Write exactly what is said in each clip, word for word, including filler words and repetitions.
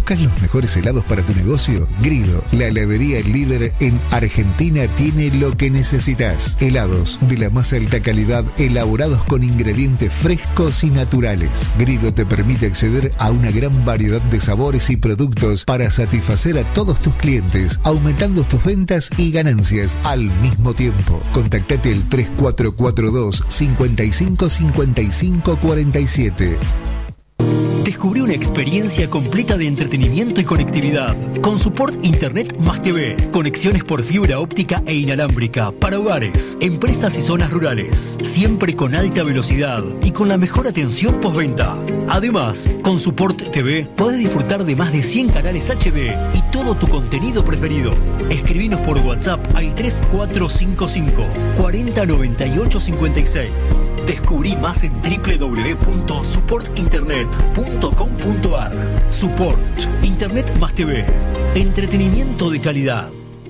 ¿Buscas los mejores helados para tu negocio? Grido, la heladería líder en Argentina, tiene lo que necesitas. Helados de la más alta calidad, elaborados con ingredientes frescos y naturales. Grido te permite acceder a una gran variedad de sabores y productos para satisfacer a todos tus clientes, aumentando tus ventas y ganancias al mismo tiempo. Contactate al tres cuatro cuatro dos, cinco cinco, cinco cinco cuatro siete. Descubrí una experiencia completa de entretenimiento y conectividad con Support Internet más T V, conexiones por fibra óptica e inalámbrica para hogares, empresas y zonas rurales, siempre con alta velocidad y con la mejor atención postventa. Además, con Support T V podés disfrutar de más de cien canales H D y todo tu contenido preferido. Escribinos por WhatsApp al tres cuatro cinco cinco, cuatro cero nueve ocho cinco seis. Descubrí más en doble u doble u doble u punto support internet punto com punto a r. Support Internet más T V. Entretenimiento de calidad.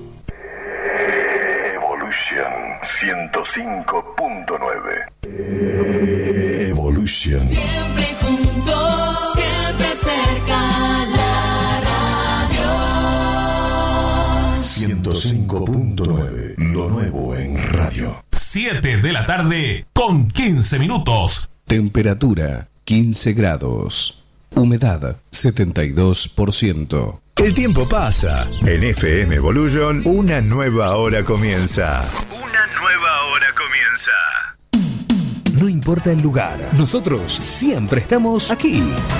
Evolution ciento cinco punto nueve. Evolution. Siempre juntos, siempre cerca, la radio. ciento cinco punto nueve. Lo nuevo en radio. siete de la tarde con quince minutos. Temperatura quince grados. Humedad setenta y dos por ciento. El tiempo pasa. En F M Evolution, una nueva hora comienza. Una nueva hora comienza. No importa el lugar, nosotros siempre estamos aquí,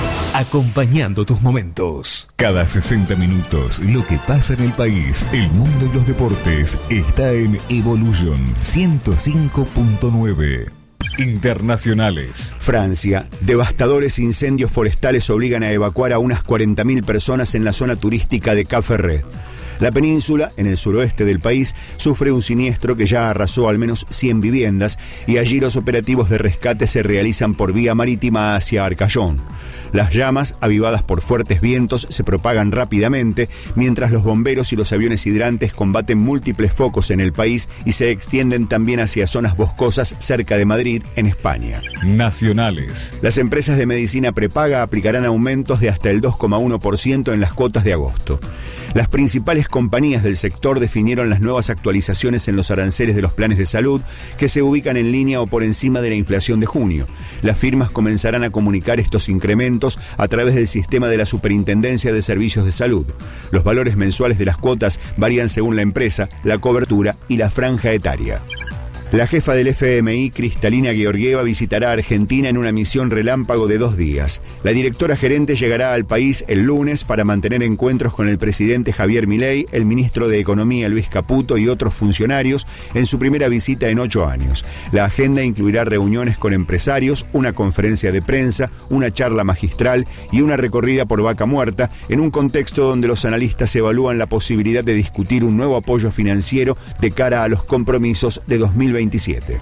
acompañando tus momentos. Cada sesenta minutos, lo que pasa en el país, el mundo y los deportes está en Evolution ciento cinco punto nueve. Internacionales. Francia. Devastadores incendios forestales obligan a evacuar a unas cuarenta mil personas en la zona turística de Cap Ferret. La península, en el suroeste del país, sufre un siniestro que ya arrasó al menos cien viviendas y allí los operativos de rescate se realizan por vía marítima hacia Arcachon. Las llamas, avivadas por fuertes vientos, se propagan rápidamente, mientras los bomberos y los aviones hidrantes combaten múltiples focos en el país y se extienden también hacia zonas boscosas cerca de Madrid, en España. Nacionales. Las empresas de medicina prepaga aplicarán aumentos de hasta el dos coma uno por ciento en las cuotas de agosto. Las principales compañías del sector definieron las nuevas actualizaciones en los aranceles de los planes de salud, que se ubican en línea o por encima de la inflación de junio. Las firmas comenzarán a comunicar estos incrementos a través del sistema de la Superintendencia de Servicios de Salud. Los valores mensuales de las cuotas varían según la empresa, la cobertura y la franja etaria. La jefa del F M I, Cristalina Georgieva, visitará Argentina en una misión relámpago de dos días. La directora gerente llegará al país el lunes para mantener encuentros con el presidente Javier Milei, el ministro de Economía Luis Caputo y otros funcionarios en su primera visita en ocho años. La agenda incluirá reuniones con empresarios, una conferencia de prensa, una charla magistral y una recorrida por Vaca Muerta, en un contexto donde los analistas evalúan la posibilidad de discutir un nuevo apoyo financiero de cara a los compromisos de dos mil veintisiete.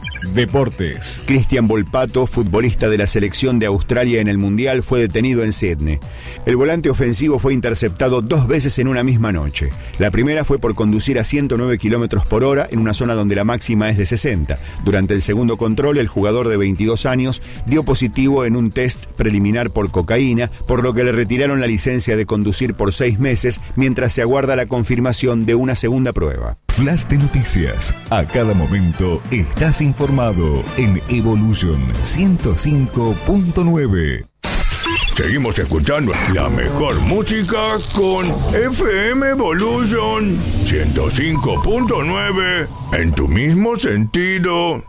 Deportes. Cristian Volpato, futbolista de la selección de Australia en el Mundial, fue detenido en Sydney. El volante ofensivo fue interceptado dos veces en una misma noche. La primera fue por conducir a ciento nueve kilómetros por hora en una zona donde la máxima es de sesenta. Durante el segundo control, el jugador de veintidós años dio positivo en un test preliminar por cocaína, por lo que le retiraron la licencia de conducir por seis meses, mientras se aguarda la confirmación de una segunda prueba. Flash de noticias. A cada momento estás informado en Evolution ciento cinco punto nueve. Seguimos escuchando la mejor música con F M Evolution ciento cinco punto nueve en tu mismo sentido.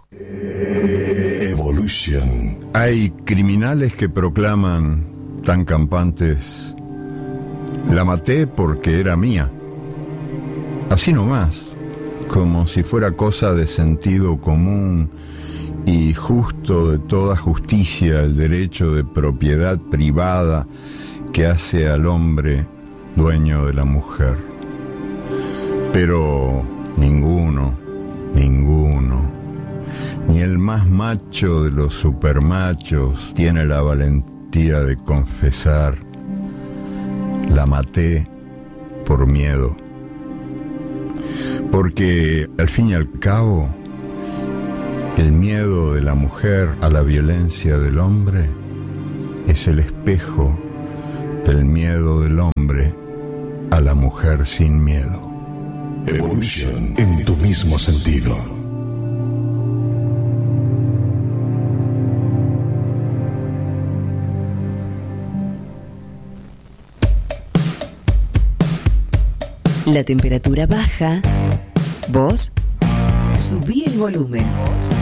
Evolution. Hay criminales que proclaman tan campantes: la maté porque era mía. Así nomás, como si fuera cosa de sentido común y justo de toda justicia el derecho de propiedad privada que hace al hombre dueño de la mujer. Pero ninguno, ninguno, ni el más macho de los supermachos tiene la valentía de confesar: la maté por miedo. Porque al fin y al cabo, el miedo de la mujer a la violencia del hombre es el espejo El miedo del hombre a la mujer sin miedo. Evolution en tu mismo sentido. La temperatura baja. Vos subí el volumen. Vos